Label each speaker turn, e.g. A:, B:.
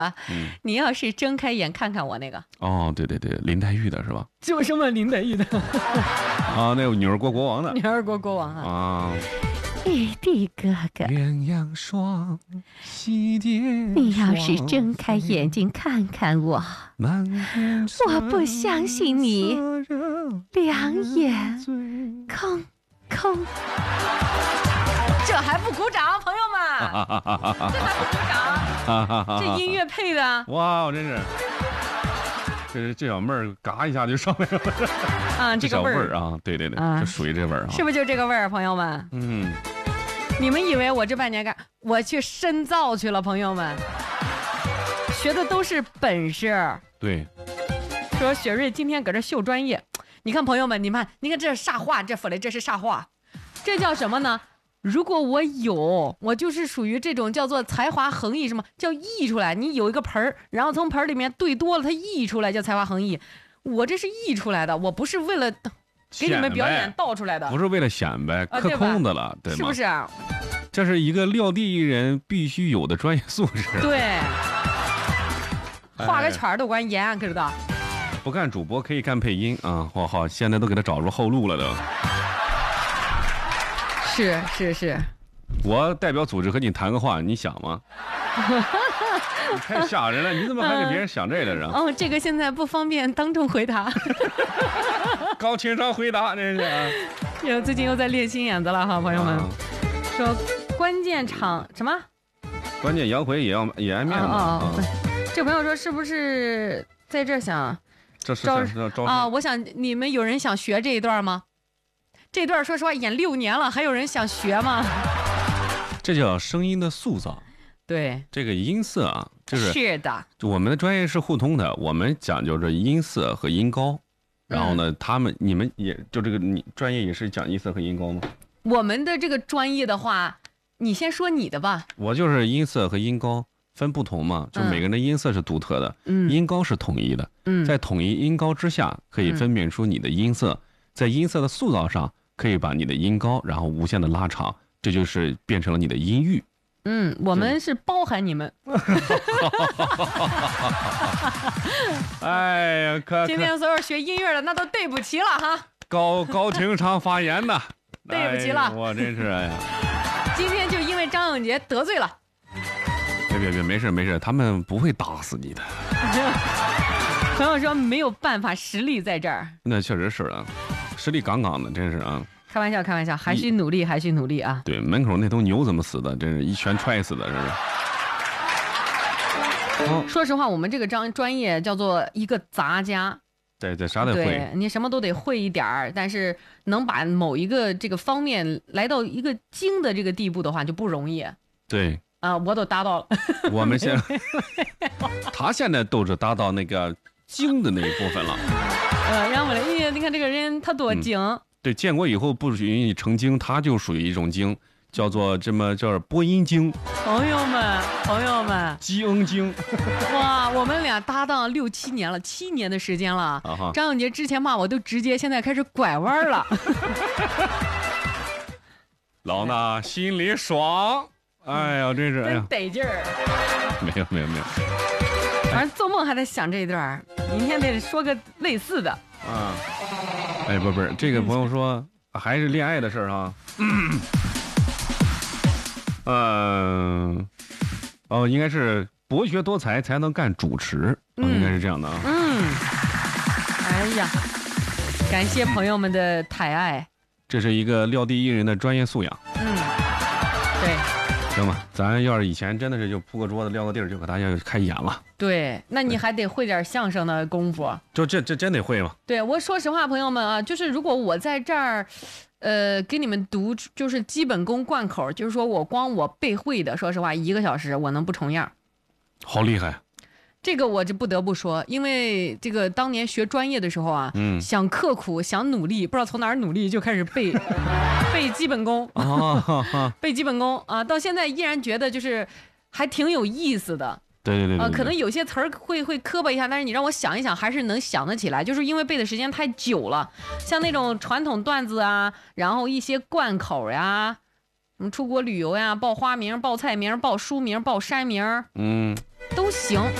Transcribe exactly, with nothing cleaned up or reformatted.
A: 啊，嗯、你要是睁开眼看看我那个，
B: 哦，对对对，林黛玉的是吧？
A: 就什么林黛玉的
B: 啊，那个女儿国国王的，
A: 女儿国国王啊。
B: 啊，
A: 玉帝哥哥，
B: 鸳鸯双栖蝶，
A: 你要是睁开眼睛看看我，我不相信你两眼空空。这还不鼓掌，朋友们？这还不鼓掌？这音乐配的，
B: 哇，我真是，这是这小妹儿，嘎一下就上来了。
A: 啊，这个味儿
B: 啊，对对对，啊、就属于这味儿啊，
A: 是不是就这个味儿，朋友们？
B: 嗯，
A: 你们以为我这半年干，我去深造去了，朋友们，学的都是本事。
B: 对，
A: 说雪瑞今天搁这秀专业，你看朋友们，你们你看这是啥话？这说的这是啥话？这叫什么呢？如果我有，我就是属于这种叫做才华横溢，什么叫溢出来？你有一个盆儿，然后从盆儿里面兑多了，它溢出来叫才华横溢。我这是溢出来的，我不是为了给你们表演倒出来的，
B: 不是为了显摆，
A: 啊、
B: 刻空的了，对吗？
A: 是不是？
B: 这是一个撂地艺人必须有的专业素质。
A: 对，画个圈都管严，可知道？
B: 不干主播可以干配音啊！我好，现在都给他找出后路了都。
A: 是是是，
B: 我代表组织和你谈个话，你想吗？你太吓人了！你怎么还给别人想这个呢？
A: 哦，这个现在不方便当众回答。
B: 高情商回答，这是、啊。
A: 又最近又在练心眼子了哈，朋友们。啊、说关键场什么？
B: 关键摇回也要也爱面子。哦哦
A: 哦、这朋友说是不是在这想？
B: 这是招招
A: 啊！我想你们有人想学这一段吗？这段说实话演六年了，还有人想学吗？
B: 这叫声音的塑造。
A: 对，
B: 这个音色啊，就是
A: 是的，
B: 就我们的专业是互通的，我们讲究着音色和音高。然后呢，嗯、他们你们也就这个你专业也是讲音色和音高吗？
A: 我们的这个专业的话，你先说你的吧。
B: 我就是音色和音高分不同嘛，就每个人的音色是独特的，嗯，音高是统一的，嗯，在统一音高之下，可以分辨出你的音色，嗯、在音色的塑造上。可以把你的音高然后无限的拉长，这就是变成了你的音域。
A: 嗯，我们是包含你们。
B: 哎呀，可
A: 今天所有学音乐的那都对不起了哈。
B: 高高情商发言的，
A: 对不起了，
B: 哎、我真是哎呀。
A: 今天就因为张永杰得罪了。
B: 别别别，没事没事，他们不会打死你的。
A: 朋友说没有办法，实力在这儿。
B: 那确实是啊。实力杠杠的，真是啊！
A: 开玩笑，开玩笑，还需努力，还需努力啊！
B: 对，门口那头牛怎么死的？真是一拳踹死的，是
A: 不是？哦、说实话，我们这个专专业叫做一个杂家。
B: 对对，啥得会。
A: 对，你什么都得会一点儿，但是能把某一个这个方面来到一个精的这个地步的话，就不容易。
B: 对。
A: 啊、呃，我都达到了。
B: 我们现在，他现在都是达到那个精的那一部分了。
A: 呃，然后呢，因为你看这个人他多精、嗯，
B: 对，建国以后不允许成精，他就属于一种精，叫做这么叫播音精。
A: 朋友们，朋友们，
B: 基恩精。
A: 哇，我们俩搭档六七年了，七年的时间了。啊、张永杰之前骂我都直接，现在开始拐弯了。
B: 老衲心里爽，哎呀，真是，哎呀，
A: 真得劲儿。
B: 没有没有没有。
A: 反正做梦还在想这一段，明天得说个类似的。
B: 啊，哎，不不是，这个朋友说还是恋爱的事儿啊。嗯，呃，哦，应该是博学多才才能干主持，嗯、哦，应该是这样的啊。
A: 嗯，哎呀，感谢朋友们的抬爱。
B: 这是一个撂地艺人的专业素养。
A: 嗯，对。
B: 行吧，咱要是以前真的是就铺个桌子撂个地儿就给大家开演了。
A: 对，那你还得会点相声的功夫。
B: 就这这真得会吗？
A: 对，我说实话，朋友们啊，就是如果我在这儿，呃，给你们读就是基本功贯口，就是说我光我背会的，说实话，一个小时我能不重样。
B: 好厉害！
A: 这个我就不得不说，因为这个当年学专业的时候啊，嗯，想刻苦想努力，不知道从哪儿努力就开始背背基本功，哦、背基本功啊，到现在依然觉得就是还挺有意思的。
B: 对对 对, 对, 对、
A: 呃，可能有些词儿会会磕巴一下，但是你让我想一想，还是能想得起来，就是因为背的时间太久了。像那种传统段子啊，然后一些贯口呀，什么出国旅游呀，报花名、报菜名、报书名、报山名，
B: 嗯。
A: 都行。